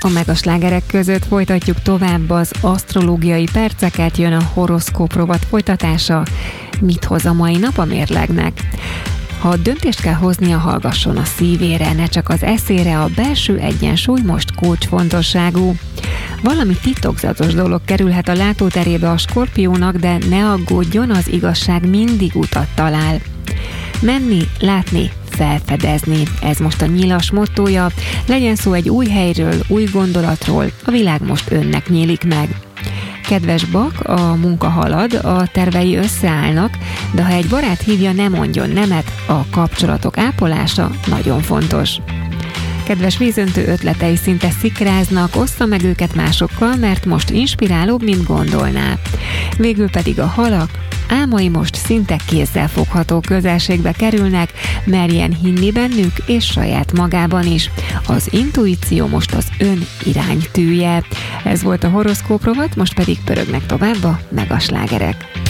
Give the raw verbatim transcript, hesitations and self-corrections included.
A megaslágerek között folytatjuk tovább az asztrológiai perceket, jön a horoszkóp rovat folytatása. Mit hoz a mai nap a mérlegnek? Ha döntést kell hoznia, hallgasson a szívére, ne csak az eszére, a belső egyensúly most kulcsfontosságú. Valami titokzatos dolog kerülhet a látóterébe a Skorpiónak, de ne aggódjon, az igazság mindig utat talál. Menni, látni, felfedezni. Ez most a nyilas mottója. Legyen szó egy új helyről, új gondolatról, a világ most önnek nyílik meg. Kedves Bak, a munka halad, a tervei összeállnak, de ha egy barát hívja, ne mondjon nemet, a kapcsolatok ápolása nagyon fontos. Kedves Vízöntő, ötletei szinte szikráznak, ossza meg őket másokkal, mert most inspirálóbb, mint gondolná. Végül pedig a halak, álmai most szinte kézzelfogható közelségbe kerülnek, merjen hinni bennük és saját magában is. Az intuíció most az ön iránytűje. Ez volt a horoszkóp rovat, most pedig pörögnek tovább a megaslágerek.